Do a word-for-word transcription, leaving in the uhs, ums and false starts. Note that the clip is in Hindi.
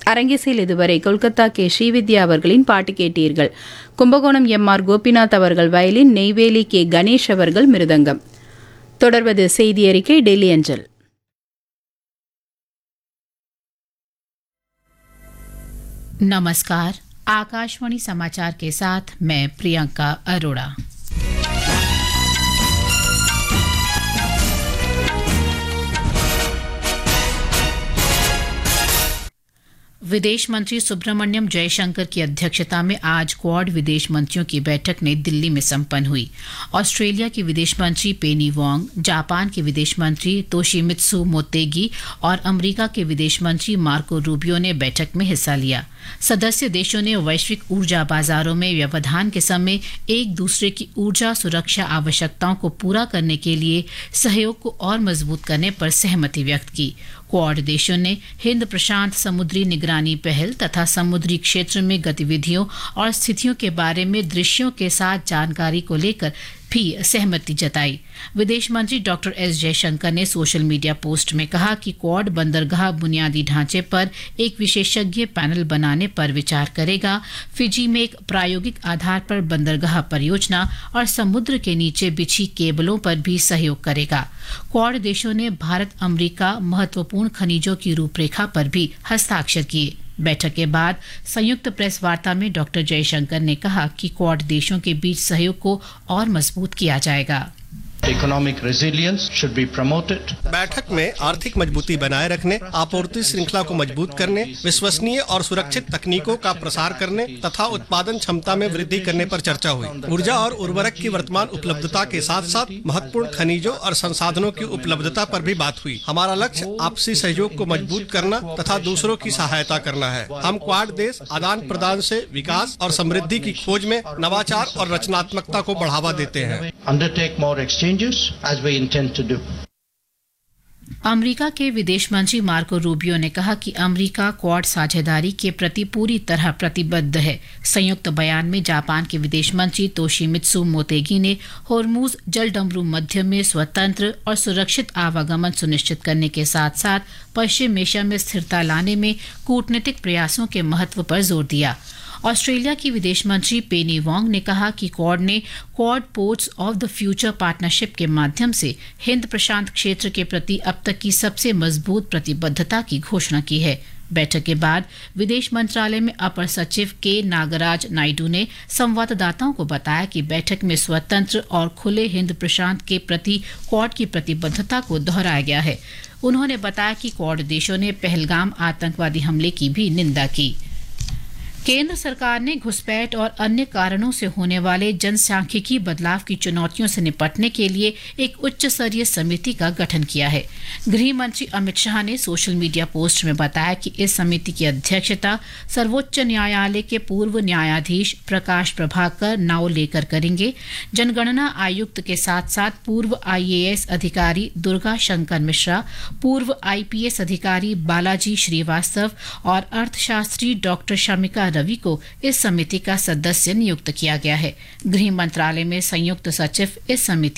அரங்கேசில் இதுவரை கொல்கத்தா கே ஸ்ரீவித்யா அவர்களின் பாட்டு கேட்டீர்கள். கும்பகோணம் எம் ஆர் கோபிநாத் அவர்கள் வயலின், நெய்வேலி கே கணேஷ் அவர்கள் மிருதங்கம். தொடர்வது செய்தி அறிக்கை டெல்லி அஞ்சல். नमस्कार, आकाशवाणी समाचार के साथ मैं प्रियंका अरोड़ा। विदेश मंत्री सुब्रमण्यम जयशंकर की अध्यक्षता में आज क्वाड विदेश मंत्रियों की बैठक नई दिल्ली में संपन्न हुई। ऑस्ट्रेलिया के विदेश मंत्री पेनी वोंग, जापान के विदेश मंत्री तोशिमित्सु मोतेगी और अमेरिका के विदेश मंत्री मार्को रूबियो ने बैठक में हिस्सा लिया। सदस्य देशों ने वैश्विक ऊर्जा बाजारों में व्यवधान के समय एक दूसरे की ऊर्जा सुरक्षा आवश्यकताओं को पूरा करने के लिए सहयोग को और मजबूत करने पर सहमति व्यक्त की। क्वाड देशों ने हिंद प्रशांत समुद्री निगरानी पहल तथा समुद्री क्षेत्र में गतिविधियों और स्थितियों के बारे में दृश्यों के साथ जानकारी को लेकर भी सहमति जताई। विदेश मंत्री डॉक्टर एस जयशंकर ने सोशल मीडिया पोस्ट में कहा कि क्वाड बंदरगाह बुनियादी ढांचे पर एक विशेषज्ञ पैनल बनाने पर विचार करेगा, फिजी में एक प्रायोगिक आधार पर बंदरगाह परियोजना और समुद्र के नीचे बिछी केबलों पर भी सहयोग करेगा। क्वाड देशों ने भारत अमेरिका महत्वपूर्ण खनिजों की रूपरेखा पर भी हस्ताक्षर किए। बैठक के बाद संयुक्त प्रेस वार्ता में डॉक्टर जयशंकर ने कहा कि क्वाड देशों के बीच सहयोग को और मजबूत किया जाएगा। Economic resilience should be promoted. बैठक में आर्थिक मजबूती बनाए रखने, आपूर्ति श्रृंखला को मजबूत करने, विश्वसनीय और सुरक्षित तकनीकों का प्रसार करने तथा उत्पादन क्षमता में वृद्धि करने पर चर्चा हुई। ऊर्जा और उर्वरक की वर्तमान उपलब्धता के साथ साथ महत्वपूर्ण खनिजों और संसाधनों की उपलब्धता पर भी बात हुई। हमारा लक्ष्य आपसी सहयोग को मजबूत करना तथा दूसरों की सहायता करना है। हम क्वाड देश आदान प्रदान से विकास और समृद्धि की खोज में नवाचार और रचनात्मकता को बढ़ावा देते हैं। Undertake more exchanges as we intend to do. America के विदेश मंत्री मार्को रूबियो ने कहा कि अमेरिका क्वाड साझेदारी के प्रति पूरी तरह प्रतिबद्ध है। संयुक्त बयान में जापान के विदेश मंत्री तोशिमित्सु मोतेगी ने होर्मुज जलडमरू मध्य में स्वतंत्र और सुरक्षित आवागमन सुनिश्चित करने के साथ साथ पश्चिम एशिया में स्थिरता लाने में कूटनीतिक प्रयासों के महत्व पर जोर दिया। ऑस्ट्रेलिया की विदेश मंत्री पेनी वोंग ने कहा कि क्वाड ने quad ports of the future partnership के माध्यम से हिंद प्रशांत क्षेत्र के प्रति अब तक की सबसे मजबूत प्रतिबद्धता की घोषणा की है। बैठक के बाद विदेश मंत्रालय में अपर सचिव के नागराज नायडू ने संवाददाताओं को बताया कि बैठक में स्वतंत्र और खुले हिंद प्रशांत के प्रति क्वाड की प्रतिबद्धता को दोहराया गया है। उन्होंने बताया कि क्वाड देशों ने पहलगाम आतंकवादी हमले की भी निंदा की। केंद्र सरकार ने घुसपैठ और अन्य कारणों से होने वाले जनसांख्यिकी बदलाव की चुनौतियों से निपटने के लिए एक उच्च स्तरीय समिति का गठन किया है। गृह मंत्री अमित शाह ने सोशल मीडिया पोस्ट में बताया कि इस समिति की अध्यक्षता सर्वोच्च न्यायालय के पूर्व न्यायाधीश प्रकाश प्रभाकर नावलेकर करेंगे। जनगणना आयुक्त के साथ साथ पूर्व आईएएस अधिकारी दुर्गा शंकर मिश्रा, पूर्व आईपीएस अधिकारी बालाजी श्रीवास्तव और अर्थशास्त्री डॉक्टर शमिका रवि को इस समिति का सदस्य नियुक्त किया गया है। गृह मंत्रालय में संयुक्त सचिव इस समिति